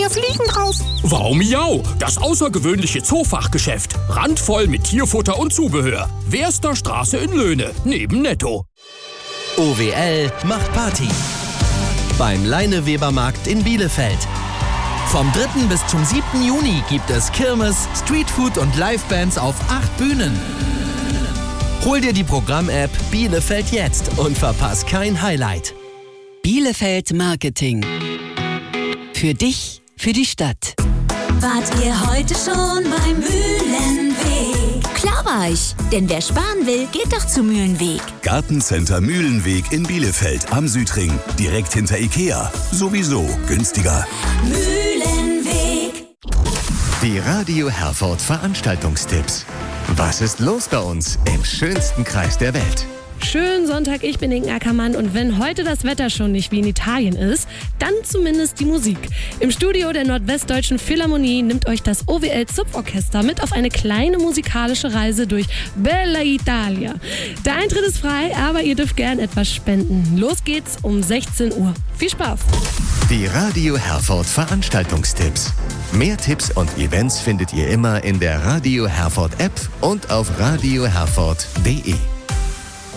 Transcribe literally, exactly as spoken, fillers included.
hier Fliegen drauf. Wow Miau, das außergewöhnliche Zoofachgeschäft. Randvoll mit Tierfutter und Zubehör. Wehrster Straße in Löhne, neben Netto. O W L macht Party. Beim Leinewebermarkt in Bielefeld. Vom dritten bis zum siebten Juni gibt es Kirmes, Streetfood und Livebands auf acht Bühnen. Hol dir die Programm-App Bielefeld jetzt und verpass kein Highlight. Bielefeld Marketing. Für dich, für die Stadt. Wart ihr heute schon beim Mühlenweg? Klar war ich, denn wer sparen will, geht doch zu Mühlenweg. Gartencenter Mühlenweg in Bielefeld am Südring, direkt hinter Ikea. Sowieso günstiger. Mühlenweg. Die Radio Herford Veranstaltungstipps. Was ist los bei uns im schönsten Kreis der Welt? Schönen Sonntag, ich bin Inken Ackermann und wenn heute das Wetter schon nicht wie in Italien ist, dann zumindest die Musik. Im Studio der Nordwestdeutschen Philharmonie nimmt euch das O W L-Zupforchester mit auf eine kleine musikalische Reise durch Bella Italia. Der Eintritt ist frei, aber ihr dürft gern etwas spenden. Los geht's um sechzehn Uhr. Viel Spaß! Die Radio Herford Veranstaltungstipps. Mehr Tipps und Events findet ihr immer in der Radio Herford App und auf radio herford punkt de.